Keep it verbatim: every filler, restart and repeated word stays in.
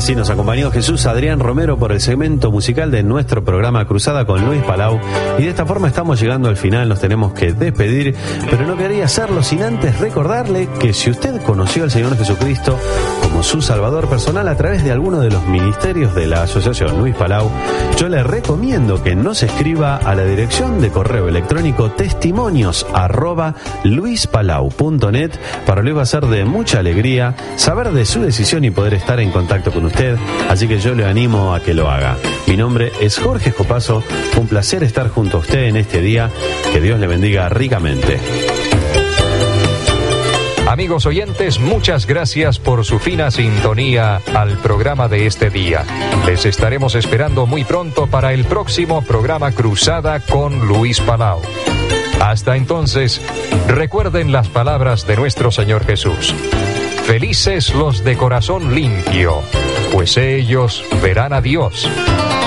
Así nos acompañó Jesús Adrián Romero por el segmento musical de nuestro programa Cruzada con Luis Palau. Y de esta forma estamos llegando al final, nos tenemos que despedir, pero no quería hacerlo sin antes recordarle que si usted conoció al Señor Jesucristo como su Salvador personal a través de alguno de los ministerios de la Asociación Luis Palau, yo le recomiendo que nos escriba a la dirección de correo electrónico testimonios arroba luispalau punto net. Para Luis va a ser de mucha alegría saber de su decisión y poder estar en contacto con usted, así que yo le animo a que lo haga. Mi nombre es Jorge Escopazo, un placer estar junto a usted en este día, que Dios le bendiga ricamente. Amigos oyentes, muchas gracias por su fina sintonía al programa de este día. Les estaremos esperando muy pronto para el próximo programa Cruzada con Luis Palau. Hasta entonces, recuerden las palabras de nuestro Señor Jesús. Felices los de corazón limpio, pues ellos verán a Dios.